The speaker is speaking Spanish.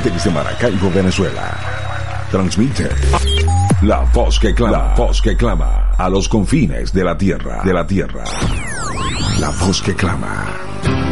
desde Maracaibo, Venezuela. Transmite la voz que clama a los confines de la tierra, La voz que clama.